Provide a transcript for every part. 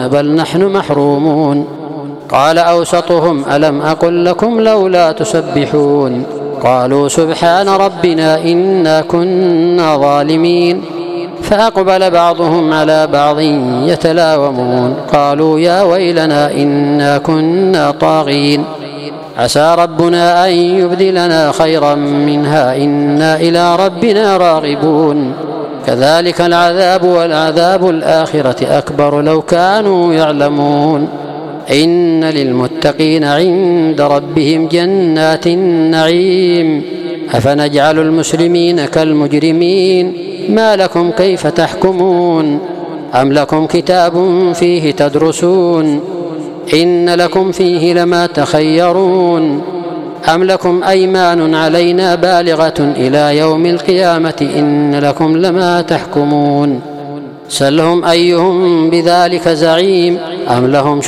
يكذبون بل نحن محرومون. قال أوسطهم ألم أقل لكم لولا تسبحون؟ قالوا سبحان ربنا إنا كنا ظالمين. فأقبل بعضهم على بعض يتلاومون قالوا يا ويلنا إنا كنا طاغين عسى ربنا أن يبدلنا خيرا منها إنا إلى ربنا راغبون. كذلك العذاب والعذاب الآخرة أكبر لو كانوا يعلمون. إن للمتقين عند ربهم جنات النعيم أفنجعل المسلمين كالمجرمين ما لكم كيف تحكمون أم لكم كتاب فيه تدرسون إن لكم فيه لما تخيرون أم لكم أيمان علينا بالغة إلى يوم القيامة إن لكم لما تحكمون. سلهم أيهم بذلك زعيم أم لهم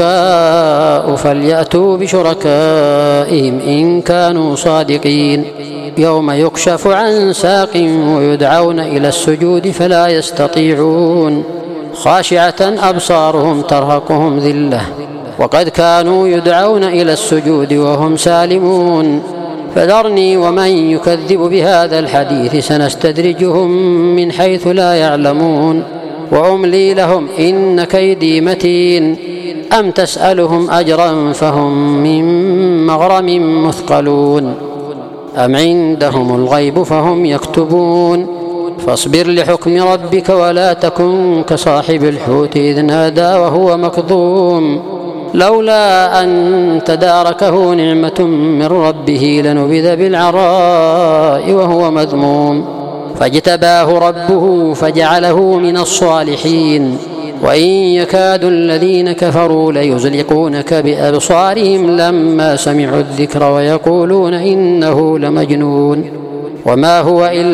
شركاء فليأتوا بشركائهم إن كانوا صادقين. يوم يكشف عن ساق ويدعون إلى السجود فلا يستطيعون خاشعة أبصارهم ترهقهم ذلة وقد كانوا يدعون إلى السجود وهم سالمون. فذرني ومن يكذب بهذا الحديث سنستدرجهم من حيث لا يعلمون وأملي لهم إن كيدي متين. أم تسألهم أجرا فهم من مغرم مثقلون أم عندهم الغيب فهم يكتبون. فاصبر لحكم ربك ولا تكن كصاحب الحوت إذ نادى وهو مكظوم لولا أن تداركه نعمة من ربه لنبذ بالعراء وهو مذموم فاجتباه ربه فجعله من الصالحين. وإن يكاد الذين كفروا ليزلقونك بأبصارهم لما سمعوا الذكر ويقولون إنه لمجنون وما هو إلا